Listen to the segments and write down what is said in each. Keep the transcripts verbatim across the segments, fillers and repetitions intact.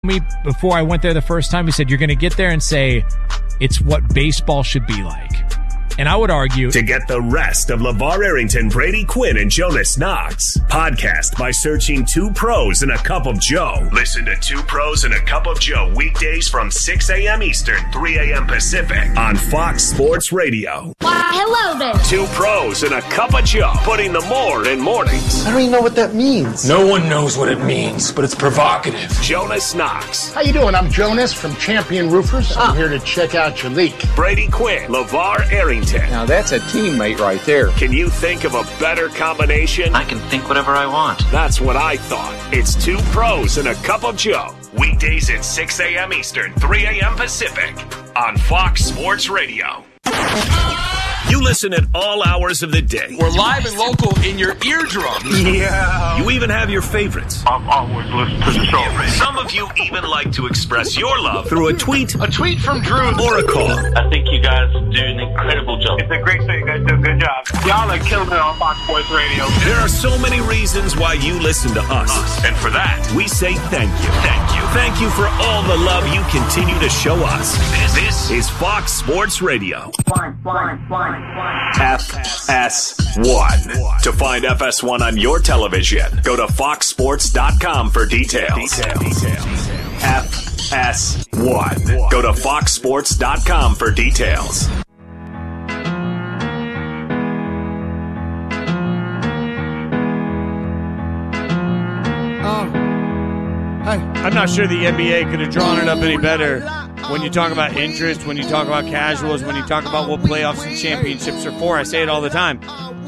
me before I went there the first time. He said, you're going to get there and say, it's what baseball should be like. And I would argue... To get the rest of LeVar Arrington, Brady Quinn, and Jonas Knox, podcast by searching Two Pros and a Cup of Joe. Listen to Two Pros and a Cup of Joe weekdays from six a.m. Eastern, three a.m. Pacific on Fox Sports Radio. Why, hello there. Two Pros and a Cup of Joe, putting the more in mornings. I don't even know what that means. No one knows what it means, but it's provocative. Jonas Knox. How you doing? I'm Jonas from Champion Roofers. I'm here to check out your leak. Brady Quinn, LeVar Arrington. Now that's a teammate right there. Can you think of a better combination? I can think whatever I want. That's what I thought. It's Two Pros and a Cup of Joe. Weekdays at six a.m. Eastern, three a.m. Pacific on Fox Sports Radio. You listen at all hours of the day. We're live and local in your eardrums. Yeah. You even have your favorites. I've always listened to the show. Some of you even like to express your love through a tweet, A tweet from Drew. or a call. I think you guys do an incredible job. It's a great show. You guys do a good job. Y'all are killing it on Fox Sports Radio. There are so many reasons why you listen to us. And for that, we say thank you. Thank you. Thank you for all the love you continue to show us. This is Fox Sports Radio. Fine, fine, fine, fine. F S one. To find F S one on your television, go to fox sports dot com for details. F S one. Go to fox sports dot com for details. I'm not sure the N B A could have drawn it up any better. When you talk about interest, when you talk about casuals, when you talk about what playoffs and championships are for, I say it all the time.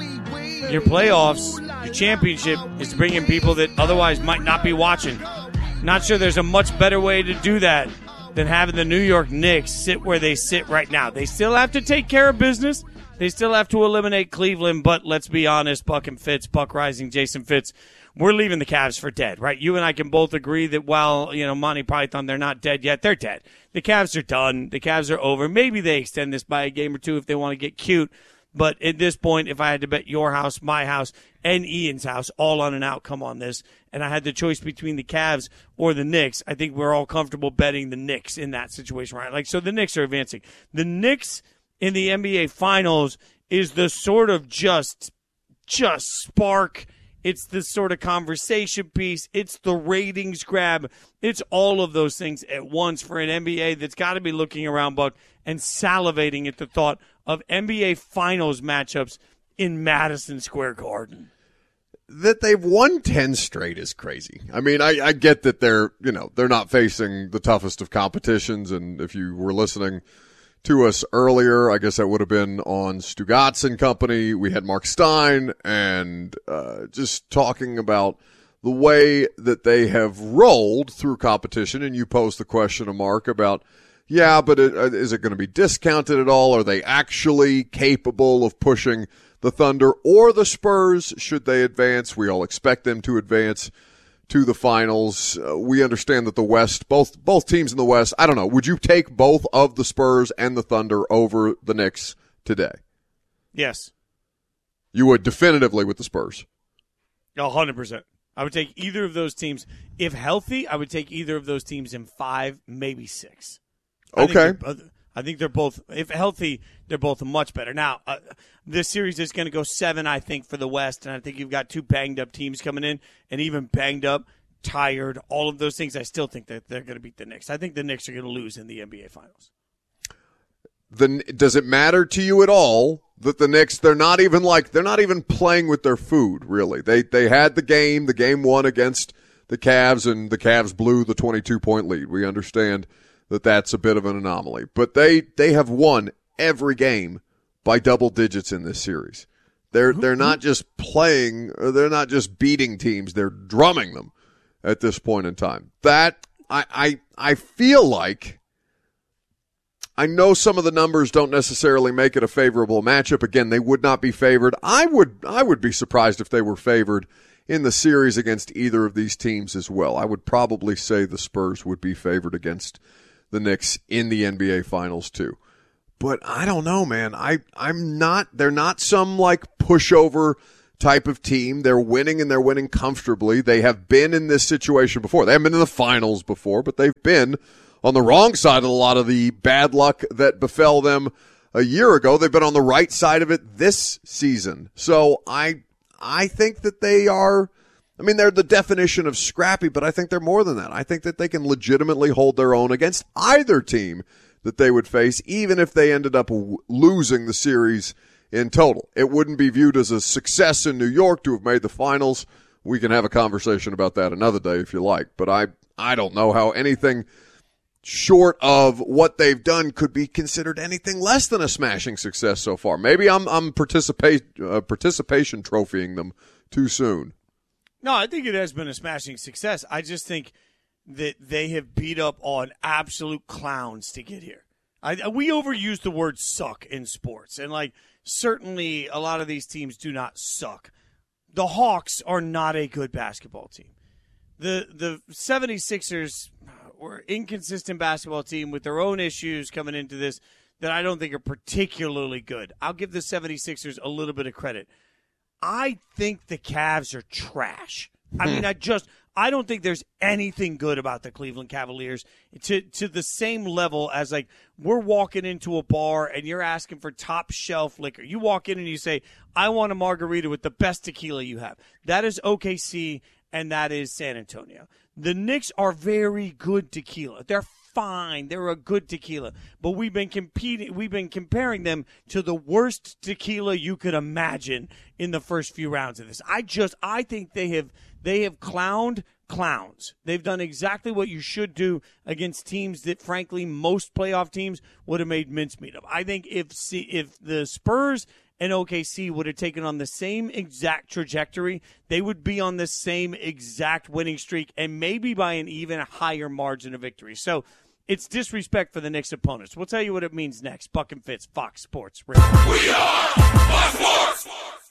Your playoffs, your championship is to bring in people that otherwise might not be watching. Not sure there's a much better way to do that than having the New York Knicks sit where they sit right now. They still have to take care of business. They still have to eliminate Cleveland, but let's be honest, Buck and Fitz, Buck Rising, Jason Fitz, we're leaving the Cavs for dead, right? You and I can both agree that while, you know, Monty Python, they're not dead yet, they're dead. The Cavs are done. The Cavs are over. Maybe they extend this by a game or two if they want to get cute. But at this point, if I had to bet your house, my house, and Ian's house all on an outcome on this, and I had the choice between the Cavs or the Knicks, I think we're all comfortable betting the Knicks in that situation, right? Like, so the Knicks are advancing. The Knicks in the N B A Finals is the sort of just, just spark. It's the sort of conversation piece. It's the ratings grab. It's all of those things at once for an N B A that's got to be looking around, Buck, and salivating at the thought of N B A Finals matchups in Madison Square Garden. That they've won ten straight is crazy. I mean, I, I get that they're, you know, they're not facing the toughest of competitions, and if you were listening to us earlier, I guess that would have been on Stugotz and Company. We had Mark Stein and uh, just talking about the way that they have rolled through competition. And you posed the question to Mark about, yeah, but it, uh, is it going to be discounted at all? Are they actually capable of pushing the Thunder or the Spurs should they advance? We all expect them to advance to the finals. Uh, we understand that the West, both both teams in the West, I don't know, would you take both of the Spurs and the Thunder over the Knicks today? Yes. You would definitively with the Spurs? A hundred percent. I would take either of those teams. If healthy, I would take either of those teams in five, maybe six. I okay. Think I think they're both, if healthy, they're both much better. Now, uh, this series is going to go seven, I think, for the West, and I think you've got two banged-up teams coming in, and even banged-up, tired, all of those things, I still think that they're going to beat the Knicks. I think the Knicks are going to lose in the N B A Finals. The, does it matter to you at all that the Knicks, they're not even like, they're not even playing with their food, really. They they had the game, the game one against the Cavs, and the Cavs blew the twenty-two point lead. We understand that that's a bit of an anomaly. But they, they have won every game by double digits in this series. They're they're not just playing, or they're not just beating teams, they're drumming them at this point in time. That, I I, I feel like, I know some of the numbers don't necessarily make it a favorable matchup. Again, they would not be favored. I would I would be surprised if they were favored in the series against either of these teams as well. I would probably say the Spurs would be favored against the Knicks in the N B A Finals too. But I don't know, man. I, I'm not, they're not some like pushover type of team. They're winning, and they're winning comfortably. They have been in this situation before. They haven't been in the finals before, but they've been on the wrong side of a lot of the bad luck that befell them a year ago. They've been on the right side of it this season. So I I think that they are, I mean, they're the definition of scrappy, but I think they're more than that. I think that they can legitimately hold their own against either team that they would face, even if they ended up w- losing the series in total. It wouldn't be viewed as a success in New York to have made the finals. We can have a conversation about that another day if you like, but I, I don't know how anything short of what they've done could be considered anything less than a smashing success so far. Maybe I'm I'm participate uh, participation trophying them too soon. No, I think it has been a smashing success. I just think that they have beat up on absolute clowns to get here. I, we overuse the word suck in sports, and like certainly a lot of these teams do not suck. The Hawks are not a good basketball team. The the 76ers were inconsistent basketball team with their own issues coming into this that I don't think are particularly good. I'll give the 76ers a little bit of credit. I think the Cavs are trash. I mean, I just I don't think there's anything good about the Cleveland Cavaliers to to the same level as, like, we're walking into a bar and you're asking for top shelf liquor. You walk in and you say, I want a margarita with the best tequila you have. That is O K C and that is San Antonio. The Knicks are very good tequila. They're fine. They're a good tequila. But we've been competing we've been comparing them to the worst tequila you could imagine in the first few rounds of this. I just I think they have they have clowned clowns. They've done exactly what you should do against teams that, frankly, most playoff teams would have made mincemeat of. I think if if the Spurs and O K C would have taken on the same exact trajectory, they would be on the same exact winning streak and maybe by an even higher margin of victory. So it's disrespect for the Knicks opponents. We'll tell you what it means next. Buck and Fitz, Fox Sports Radio. We are Fox Sports.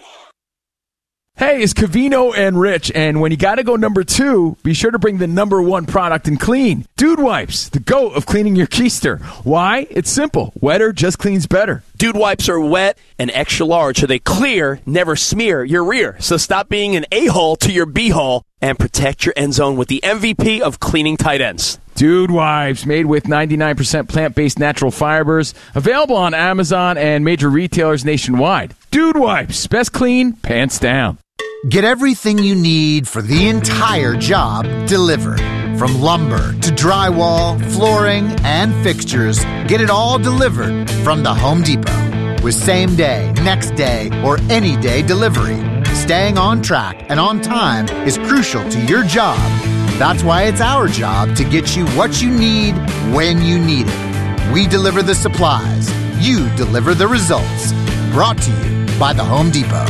Hey, it's Covino and Rich, and when you got to go number two, be sure to bring the number one product in clean. Dude Wipes, the GOAT of cleaning your keister. Why? It's simple. Wetter just cleans better. Dude Wipes are wet and extra large, so they clear, never smear your rear. So stop being an a-hole to your b-hole and protect your end zone with the M V P of cleaning tight ends. Dude Wipes, made with ninety-nine percent plant-based natural fibers. Available on Amazon and major retailers nationwide. Dude Wipes, best clean, pants down. Get everything you need for the entire job delivered. From lumber to drywall, flooring, and fixtures, get it all delivered from the Home Depot. With same day, next day, or any day delivery, staying on track and on time is crucial to your job. That's why it's our job to get you what you need when you need it. We deliver the supplies. You deliver the results. Brought to you by the Home Depot.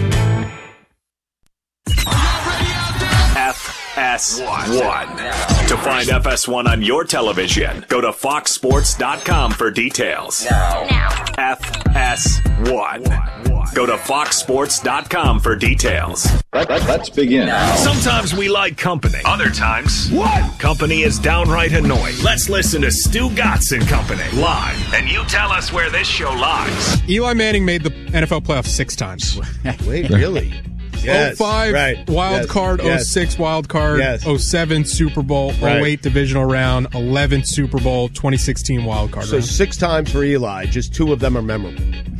F S one. To find F S one on your television, go to fox sports dot com for details. Now. F S one. Go to fox sports dot com for details. Let, let, let's begin. Sometimes we like company. Other times, what? Company is downright annoying. Let's listen to Stu Gatz and Company live, and you tell us where this show lies. Eli Manning made the N F L playoffs six times. Wait, really? Yes, oh five right. wild yes, card, yes. oh six wild card, yes. oh seven Super Bowl, right. oh eight divisional round, eleven Super Bowl, twenty sixteen wild card so round. six times for Eli, just two of them are memorable.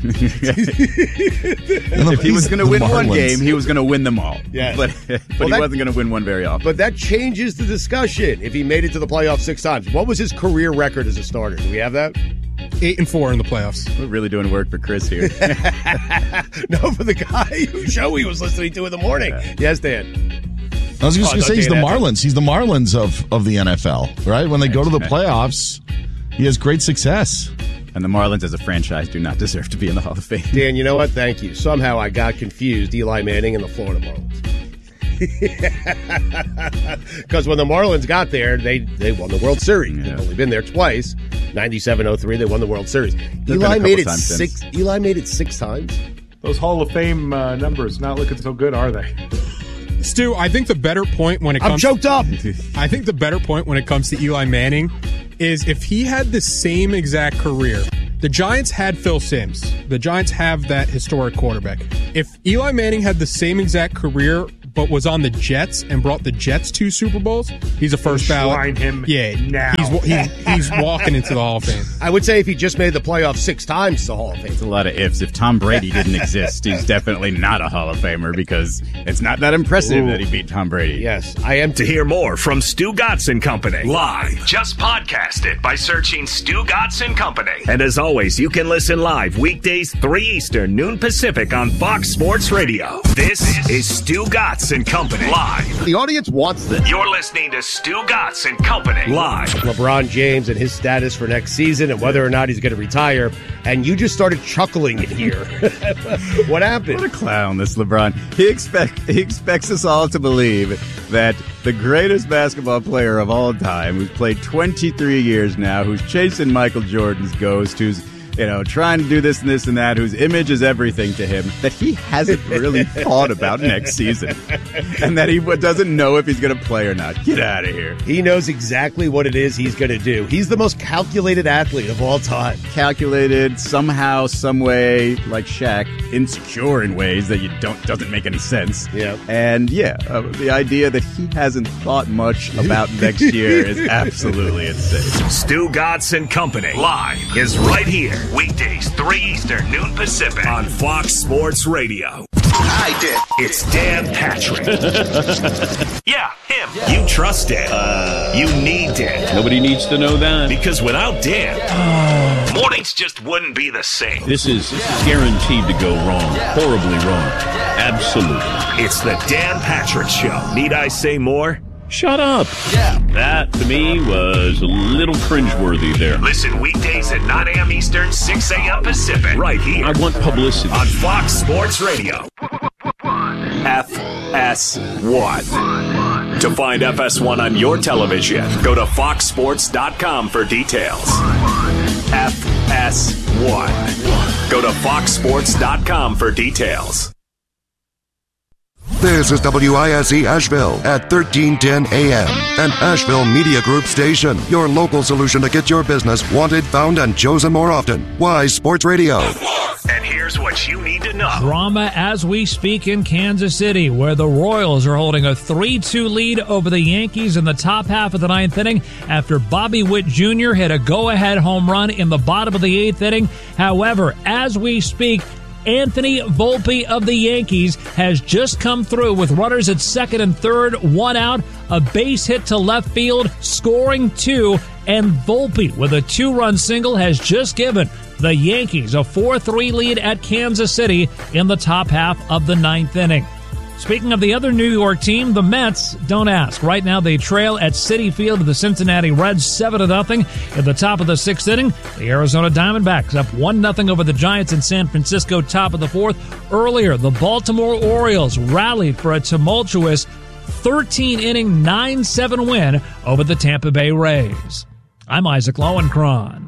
If he was going to win Marlins. one game, he was going to win them all. Yes. But, but well, he that, wasn't going to win one very often. But that changes the discussion if he made it to the playoffs six times. What was his career record as a starter? Do we have that? Eight and four in the playoffs. We're really doing work for Chris here. No, for the guy whose show he was listening to in the morning. Yeah. Yes, Dan. I was just oh, going to say he's the Marlins. He's the Marlins of, of the N F L, right? When they go to the playoffs, he has great success. And the Marlins as a franchise do not deserve to be in the Hall of Fame. Dan, you know what? Thank you. Somehow I got confused, Eli Manning and the Florida Marlins. Because when the Marlins got there, they, they won the World Series. Yeah. They've only been there twice. ninety-seven oh three, they won the World Series. They've Eli made it six. Since. Eli made it six times. Those Hall of Fame uh, numbers not looking so good, are they? Stu, I think the better point when it comes. I'm choked up. I think the better point when it comes to Eli Manning is if he had the same exact career, The Giants had Phil Simms. The Giants have that historic quarterback. If Eli Manning had the same exact career but was on the Jets and brought the Jets to Super Bowls, he's a first ballot. Shrine him yeah, now. He's, he's, he's walking into the Hall of Fame. I would say if he just made the playoffs six times, it's the Hall of Fame. It's a lot of ifs. If Tom Brady didn't exist, he's definitely not a Hall of Famer because it's not that impressive Ooh. that he beat Tom Brady. Yes, I am. To hear more from Stu Gatz and Company live, just podcast it by searching Stu Gatz and Company. And as always, you can listen live weekdays three Eastern, noon Pacific on Fox Sports Radio. This is Stu Gatz and Company live. The audience wants this. You're listening to Stu Gatz and Company live. LeBron James and his status for next season and whether or not he's going to retire. And you just started chuckling in here. What happened? What a clown, this LeBron. He expect he expects us all to believe that the greatest basketball player of all time, who's played twenty-three years now, who's chasing Michael Jordan's ghost, who's you know, trying to do this and this and that, whose image is everything to him, that he hasn't really thought about next season. And that he doesn't know if he's going to play or not. Get out of here. He knows exactly what it is he's going to do. He's the most calculated athlete of all time. Calculated, somehow, some way, like Shaq, insecure in ways that you don't doesn't make any sense. Yeah. And yeah, uh, the idea that he hasn't thought much about next year is absolutely insane. Stu Gatz and Company live is right here. Weekdays, three Eastern, noon Pacific on Fox Sports Radio. I did. It's Dan Patrick. Yeah, him. Yeah. You trust Dan. Uh, you need Dan. Nobody needs to know that. Because without Dan, yeah. mornings just wouldn't be the same. This is, this is guaranteed to go wrong. Yeah. Horribly wrong. Yeah. Absolutely. It's the Dan Patrick Show. Need I say more? Shut up. Yeah. That, to me, was a little cringeworthy there. Listen weekdays at nine a.m. Eastern, six a.m. Pacific. Right here. I want publicity. On Fox Sports Radio. F S one. To find F S one on your television, go to fox sports dot com for details. F S one. Go to fox sports dot com for details. This is W I S E Asheville at thirteen ten A M, an Asheville Media Group station. Your local solution to get your business wanted, found, and chosen more often. Wise Sports Radio. And here's what you need to know. Drama as we speak in Kansas City, where the Royals are holding a three two lead over the Yankees in the top half of the ninth inning after Bobby Witt Junior hit a go-ahead home run in the bottom of the eighth inning. However, as we speak, Anthony Volpe of the Yankees has just come through with runners at second and third, one out, a base hit to left field, scoring two, and Volpe with a two-run single has just given the Yankees a four three lead at Kansas City in the top half of the ninth inning. Speaking of the other New York team, the Mets, don't ask. Right now they trail at Citi Field to the Cincinnati Reds seven to nothing. At the top of the sixth inning, the Arizona Diamondbacks up one nothing over the Giants in San Francisco, top of the fourth. Earlier, the Baltimore Orioles rallied for a tumultuous thirteen-inning, nine seven win over the Tampa Bay Rays. I'm Isaac Lowenkron.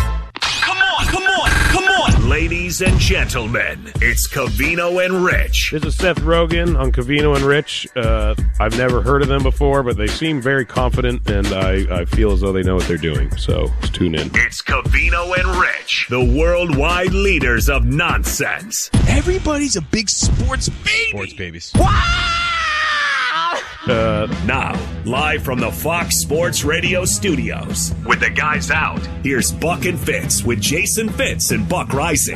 Ladies and gentlemen, it's Covino and Rich. This is Seth Rogen on Covino and Rich. Uh, I've never heard of them before, but they seem very confident, and I, I feel as though they know what they're doing. So let's tune in. It's Covino and Rich, the worldwide leaders of nonsense. Everybody's a big sports baby. Sports babies. Wow! Uh, now, live from the Fox Sports Radio studios, with the guys out, here's Buck and Fitz with Jason Fitz and Buck Rising.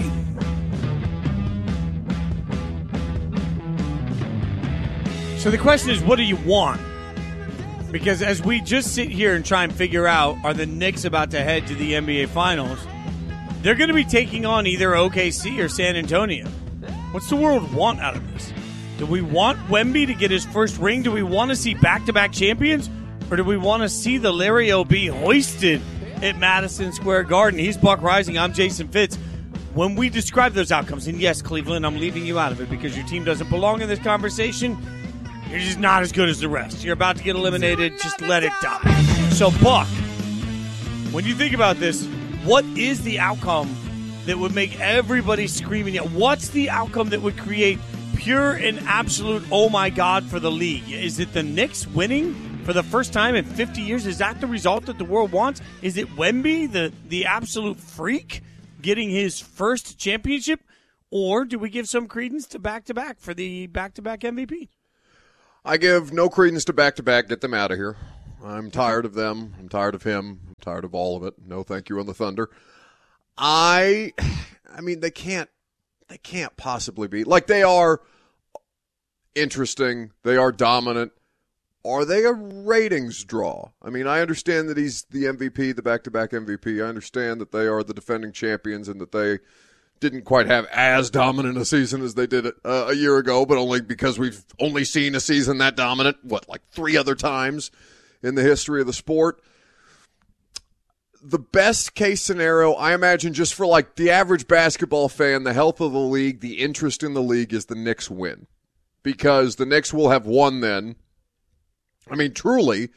So the question is, what do you want? Because as we just sit here and try and figure out, are the Knicks about to head to the N B A Finals, they're going to be taking on either O K C or San Antonio. What's the world want out of this? Do we want Wemby to get his first ring? Do we want to see back-to-back champions? Or do we want to see the Larry O be hoisted at Madison Square Garden? He's Buck Rising. I'm Jason Fitz. When we describe those outcomes, and yes, Cleveland, I'm leaving you out of it because your team doesn't belong in this conversation, you're just not as good as the rest. You're about to get eliminated. Just let it die. So, Buck, when you think about this, what is the outcome that would make everybody screaming? What's the outcome that would create pure and absolute oh my God for the league? Is it the Knicks winning for the first time in fifty years? Is that the result that the world wants? Is it Wemby, the, the absolute freak? getting his first championship, or do we give some credence to back-to-back for the back-to-back M V P? I give no credence to back-to-back. Get them out of here. I'm tired of them. I'm tired of him. I'm tired of all of it. No thank you on the Thunder. I I mean, they can't they can't possibly be. Like, they are interesting. They are dominant. Are they a ratings draw? I mean, I understand that he's the M V P, the back-to-back M V P. I understand that they are the defending champions and that they didn't quite have as dominant a season as they did uh, a year ago, but only because we've only seen a season that dominant, what, like three other times in the history of the sport. The best case scenario, I imagine, just for like the average basketball fan, the health of the league, the interest in the league, is the Knicks win. Because the Knicks will have won then. I mean, truly,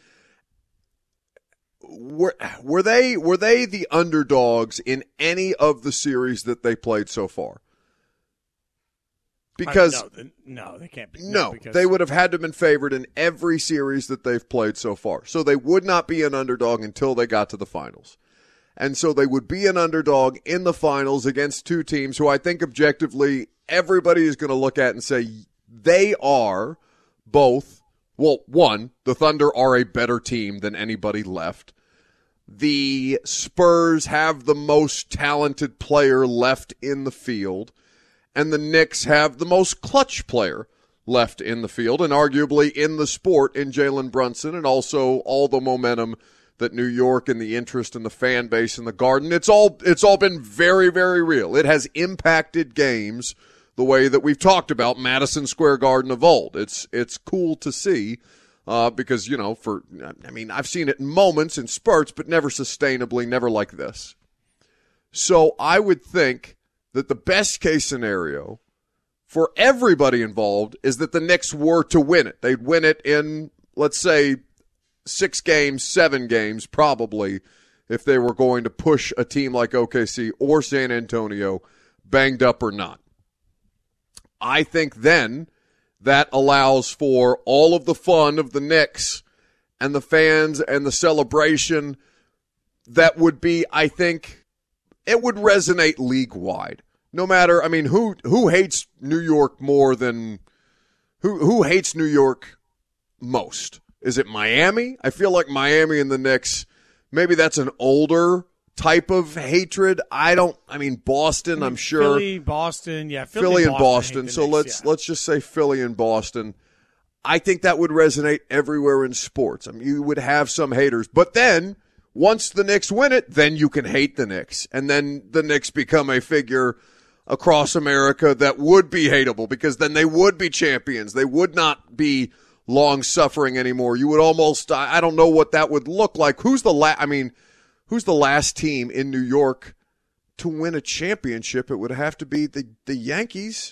were, were they were they the underdogs in any of the series that they played so far? Because I, no, no, they can't be. No, no because, they would have had to have been favored in every series that they've played so far. So they would not be an underdog until they got to the finals. And so they would be an underdog in the finals against two teams who I think objectively everybody is going to look at and say they are both. Well, one, the Thunder are a better team than anybody left. The Spurs have the most talented player left in the field. And the Knicks have the most clutch player left in the field and arguably in the sport in Jalen Brunson, and also all the momentum that New York and the interest in the fan base in the Garden. It's all, it's all been very, very real. It has impacted games the way that we've talked about Madison Square Garden of old. It's it's cool to see uh, because, you know, for I mean, I've seen it in moments, in spurts, but never sustainably, never like this. So I would think that the best case scenario for everybody involved is that the Knicks were to win it. They'd win it in, let's say, six games, seven games, probably, if they were going to push a team like O K C or San Antonio, banged up or not. I think then that allows for all of the fun of the Knicks and the fans and the celebration that would be, I think, it would resonate league-wide. No matter, I mean, who who hates New York more than, who who hates New York most? Is it Miami? I feel like Miami and the Knicks, maybe that's an older type of hatred. I don't, I mean, Boston, I mean, I'm sure. Philly, Boston, yeah. Philly, Philly and Boston. Boston. So Knicks, let's yeah. let's just say Philly and Boston. I think that would resonate everywhere in sports. I mean, you would have some haters. But then, once the Knicks win it, then you can hate the Knicks. And then the Knicks become a figure across America that would be hateable because then they would be champions. They would not be long-suffering anymore. You would almost, I don't know what that would look like. Who's the last, I mean, who's the last team in New York to win a championship? It would have to be the, the Yankees.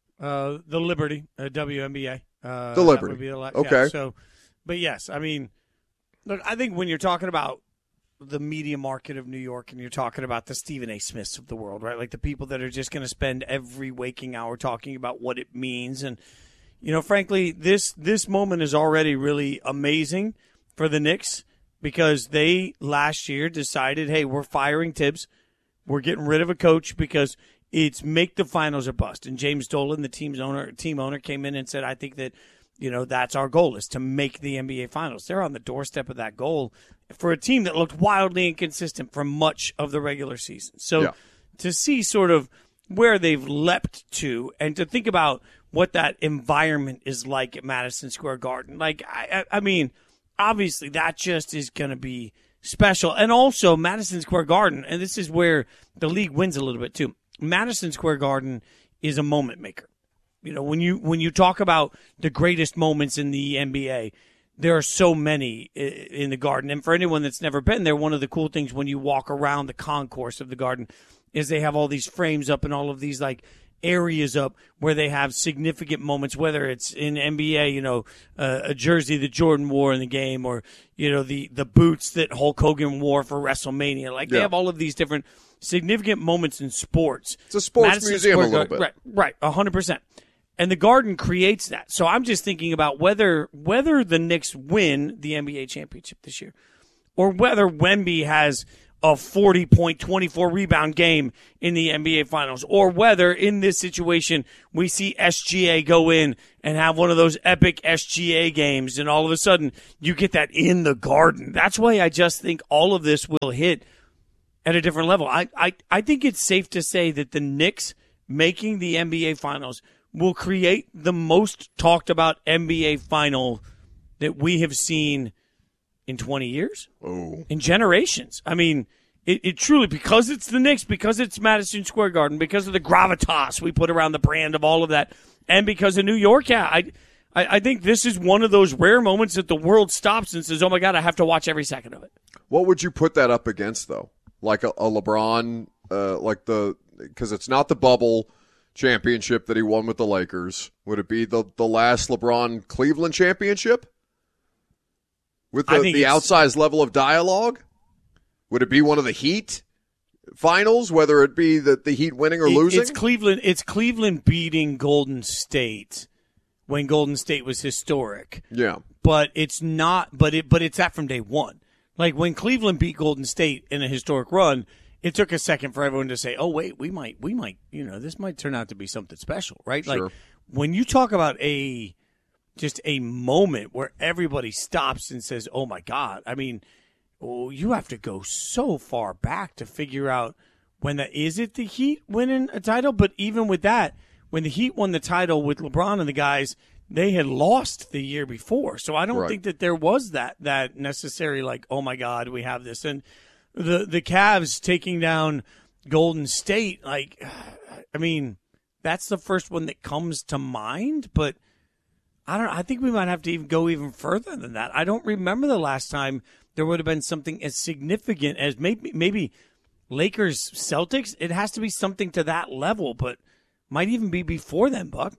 Uh, the Liberty, uh, W N B A. Uh, the Liberty. That would be the last, okay. Yeah, so, but yes, I mean, look, I think when you're talking about the media market of New York and you're talking about the Stephen A. Smiths of the world, right? Like the people that are just going to spend every waking hour talking about what it means. And, you know, frankly, this, this moment is already really amazing for the Knicks because they last year decided, hey, we're firing Tibbs. We're getting rid of a coach because it's make the finals or bust. And James Dolan, the team's owner, team owner, came in and said, I think that, you know, that's our goal is to make the N B A finals. They're on the doorstep of that goal for a team that looked wildly inconsistent for much of the regular season. So yeah. to see sort of where they've leapt to and to think about what that environment is like at Madison Square Garden, like, I, I mean, obviously that just is going to be special. And also Madison Square Garden, and this is where the league wins a little bit too. Madison Square Garden is a moment maker. You know, when you when you talk about the greatest moments in the N B A, there are so many in the Garden. And for anyone that's never been there, one of the cool things when you walk around the concourse of the Garden is they have all these frames up and all of these like areas up where they have significant moments, whether it's in N B A, you know, uh, a jersey that Jordan wore in the game, or, you know, the, the boots that Hulk Hogan wore for WrestleMania. Like, they yeah. have all of these different significant moments in sports. It's a sports Madison museum Square a little Garden, bit. Right, right, one hundred percent. And the Garden creates that. So I'm just thinking about whether whether the Knicks win the N B A championship this year, or whether Wemby has a forty-point, twenty-four rebound game in the N B A Finals, or whether in this situation we see S G A go in and have one of those epic S G A games, and all of a sudden you get that in the Garden. That's why I just think all of this will hit at a different level. I, I, I think it's safe to say that the Knicks making the N B A Finals will create the most talked about N B A final that we have seen in twenty years, oh. in generations. I mean, it, it truly, because it's the Knicks, because it's Madison Square Garden, because of the gravitas we put around the brand of all of that, and because of New York, yeah, I, I, I think this is one of those rare moments that the world stops and says, oh my God, I have to watch every second of it. What would you put that up against, though? Like a, a LeBron, uh, like the, because it's not the bubble championship that he won with the Lakers. Would it be the, the last LeBron Cleveland championship? With the, the outsized level of dialogue? Would it be one of the Heat finals, whether it be the, the Heat winning or it, losing? It's Cleveland, it's Cleveland beating Golden State when Golden State was historic. Yeah. But it's not but it but it's that from day one. Like when Cleveland beat Golden State in a historic run, it took a second for everyone to say, "Oh wait, we might we might, you know, this might turn out to be something special," right? Sure. Like when you talk about a just a moment where everybody stops and says, oh, my God. I mean, oh, you have to go so far back to figure out when that – is it the Heat winning a title? But even with that, when the Heat won the title with LeBron and the guys, they had lost the year before. So I don't right. think that there was that that necessary like, oh, my God, we have this. And the, the Cavs taking down Golden State, like, I mean, that's the first one that comes to mind, but – I don't. I think we might have to even go even further than that. I don't remember the last time there would have been something as significant as maybe maybe Lakers Celtics. It has to be something to that level, but might even be before then, Buck.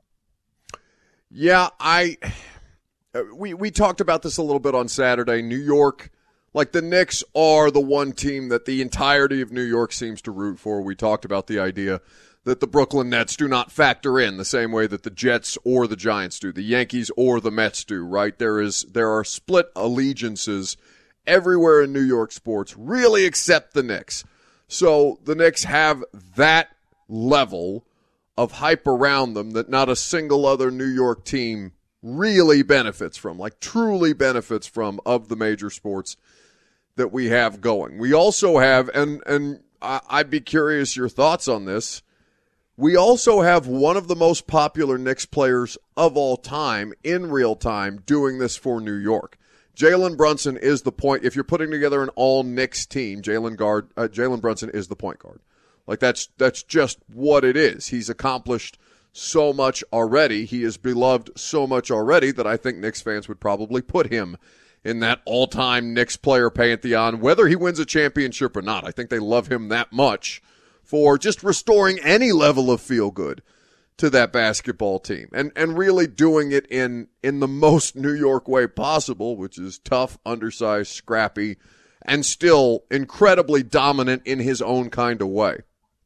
Yeah, I. We we talked about this a little bit on Saturday. New York, like the Knicks, are the one team that the entirety of New York seems to root for. We talked about the idea that the Brooklyn Nets do not factor in the same way that the Jets or the Giants do, the Yankees or the Mets do, right? There is there are split allegiances everywhere in New York sports, really except the Knicks. So the Knicks have that level of hype around them that not a single other New York team really benefits from, like truly benefits from, of the major sports that we have going. We also have, and, and I'd be curious your thoughts on this, we also have one of the most popular Knicks players of all time in real time doing this for New York. Jalen Brunson is the point. If you're putting together an all Knicks team, Jalen guard, uh, Jalen Brunson is the point guard. Like that's that's just what it is. He's accomplished so much already. He is beloved so much already that I think Knicks fans would probably put him in that all-time Knicks player pantheon, whether he wins a championship or not. I think they love him that much for just restoring any level of feel-good to that basketball team and, and really doing it in, in the most New York way possible, which is tough, undersized, scrappy, and still incredibly dominant in his own kind of way.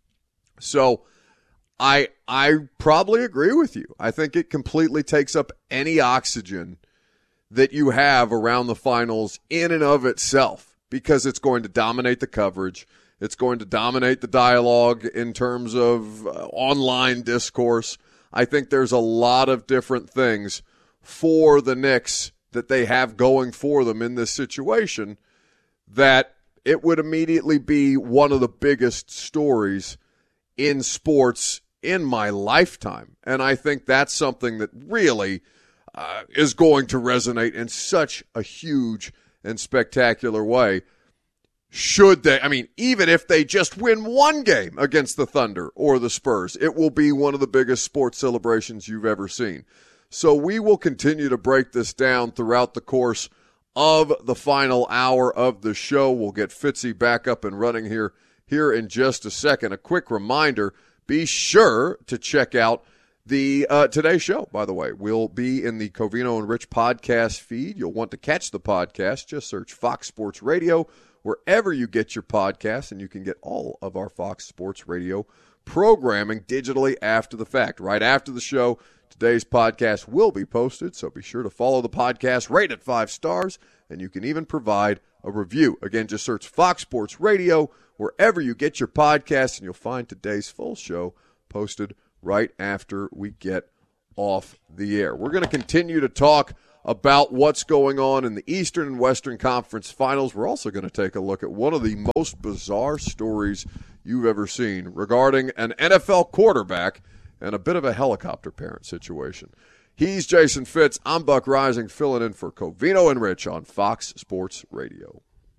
So I I probably agree with you. I think it completely takes up any oxygen that you have around the finals in and of itself because it's going to dominate the coverage. It's going to dominate the dialogue in terms of uh, online discourse. I think there's a lot of different things for the Knicks that they have going for them in this situation that it would immediately be one of the biggest stories in sports in my lifetime. And I think that's something that really uh, is going to resonate in such a huge and spectacular way. Should they, I mean, even if they just win one game against the Thunder or the Spurs, it will be one of the biggest sports celebrations you've ever seen. So we will continue to break this down throughout the course of the final hour of the show. We'll get Fitzy back up and running here, here in just a second. A quick reminder, be sure to check out the uh, today's show, by the way. We'll be in the Covino and Rich podcast feed. You'll want to catch the podcast. Just search Fox Sports Radio wherever you get your podcasts, and you can get all of our Fox Sports Radio programming digitally after the fact. Right after the show, today's podcast will be posted, so be sure to follow the podcast, rate it five stars, and you can even provide a review. Again, just search Fox Sports Radio wherever you get your podcasts, and you'll find today's full show posted right after we get off the air. We're going to continue to talk about what's going on in the Eastern and Western Conference Finals. We're also going to take a look at one of the most bizarre stories you've ever seen regarding an N F L quarterback and a bit of a helicopter parent situation. He's Jason Fitz. I'm Buck Rising, filling in for Covino and Rich on Fox Sports Radio.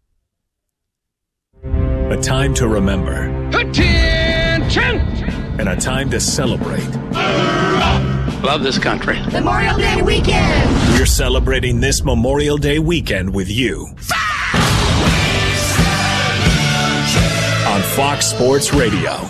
A time to remember. Attention! And a time to celebrate. Love this country. Memorial Day weekend. We're celebrating this Memorial Day weekend with you. On Fox Sports Radio.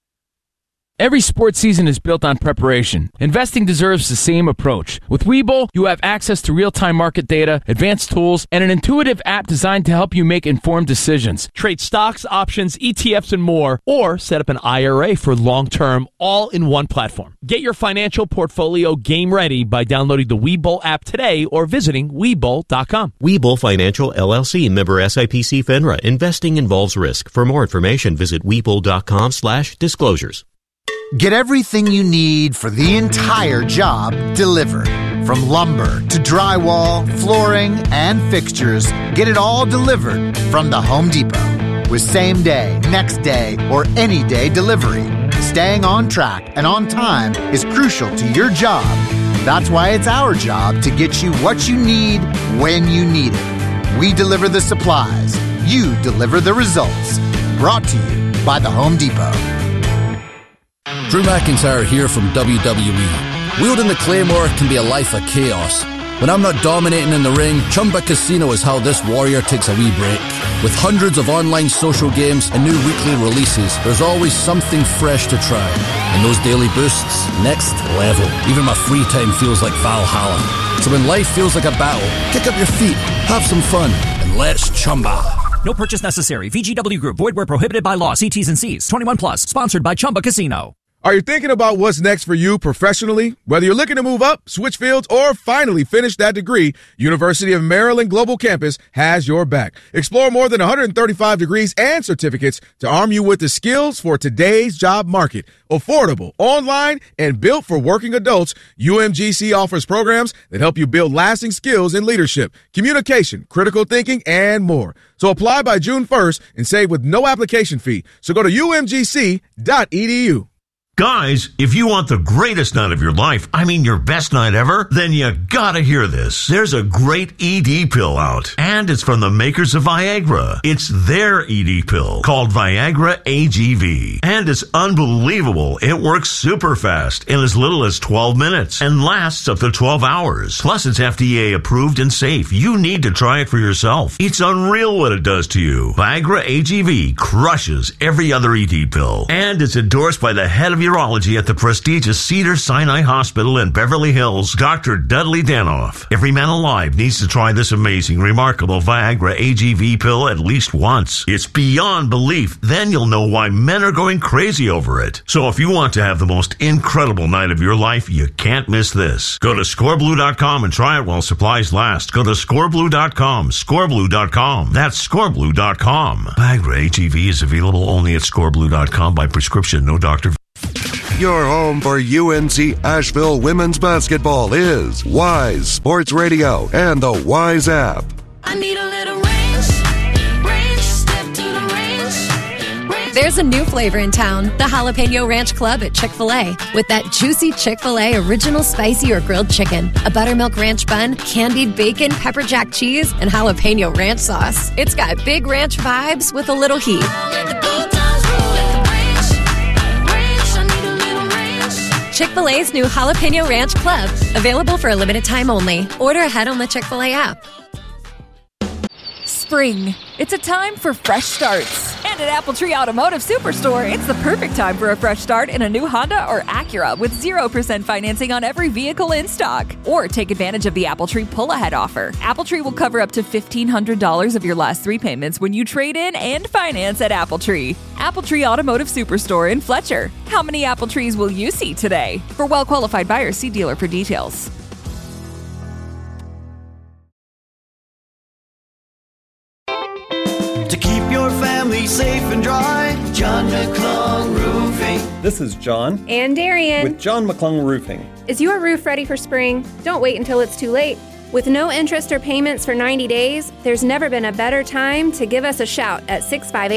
Every sports season is built on preparation. Investing deserves the same approach. With Webull, you have access to real-time market data, advanced tools, and an intuitive app designed to help you make informed decisions. Trade stocks, options, E T Fs, and more, or set up an I R A for long-term, all in one platform. Get your financial portfolio game ready by downloading the Webull app today or visiting Webull dot com. Webull Financial, L L C, member S I P C FINRA. Investing involves risk. For more information, visit Webull dot com slash disclosures. Get everything you need for the entire job delivered. From lumber to drywall, flooring, and fixtures, get it all delivered from the Home Depot. With same day, next day, or any day delivery, staying on track and on time is crucial to your job. That's why it's our job to get you what you need when you need it. We deliver the supplies. You deliver the results. Brought to you by the Home Depot. Drew McIntyre here from W W E. Wielding the Claymore can be a life of chaos. When I'm not dominating in the ring, Chumba Casino is how this warrior takes a wee break. With hundreds of online social games and new weekly releases, there's always something fresh to try. And those daily boosts, next level. Even my free time feels like Valhalla. So when life feels like a battle, kick up your feet, have some fun, and let's Chumba. No purchase necessary. V G W Group. Void where prohibited by law. See T's and C's. twenty-one plus. Sponsored by Chumba Casino. Are you thinking about what's next for you professionally? Whether you're looking to move up, switch fields, or finally finish that degree, University of Maryland Global Campus has your back. Explore more than one hundred thirty-five degrees and certificates to arm you with the skills for today's job market. Affordable, online, and built for working adults, U M G C offers programs that help you build lasting skills in leadership, communication, critical thinking, and more. So apply by June first and save with no application fee. So go to U M G C dot E D U. Guys, if you want the greatest night of your life, I mean your best night ever, then you gotta hear this. There's a great E D pill out, and it's from the makers of Viagra. It's their E D pill called Viagra A G V, and it's unbelievable. It works super fast in as little as twelve minutes and lasts up to twelve hours. Plus, it's F D A approved and safe. You need to try it for yourself. It's unreal what it does to you. Viagra A G V crushes every other E D pill, and it's endorsed by the head of your urology at the prestigious Cedars-Sinai Hospital in Beverly Hills, Doctor Dudley Danoff. Every man alive needs to try this amazing, remarkable Viagra A G V pill at least once. It's beyond belief. Then you'll know why men are going crazy over it. So if you want to have the most incredible night of your life, you can't miss this. Go to score blue dot com and try it while supplies last. Go to score blue dot com, score blue dot com. That's score blue dot com. Viagra A G V is available only at score blue dot com by prescription, no doctor. Your home for U N C Asheville women's basketball is Wise Sports Radio and the Wise app. I need a little range, range, step to the range, range. There's a new flavor in town, the Jalapeno Ranch Club at Chick-fil-A. With that juicy Chick-fil-A original spicy or grilled chicken, a buttermilk ranch bun, candied bacon, pepper jack cheese, and jalapeno ranch sauce. It's got big ranch vibes with a little heat. Chick-fil-A's new Jalapeno Ranch Club. Available for a limited time only. Order ahead on the Chick-fil-A app. Spring. It's a time for fresh starts. And at Apple Tree Automotive Superstore, it's the perfect time for a fresh start in a new Honda or Acura with zero percent financing on every vehicle in stock. Or take advantage of the Apple Tree pull-ahead offer. Apple Tree will cover up to fifteen hundred dollars of your last three payments when you trade in and finance at Apple Tree. Apple Tree Automotive Superstore in Fletcher. How many Apple Trees will you see today? For well-qualified buyers, see dealer for details. safe and dry. John McClung Roofing. This is John. And Darian. With John McClung Roofing. Is your roof ready for spring? Don't wait until it's too late. With no interest or payments for ninety days, there's never been a better time to give us a shout at six five eight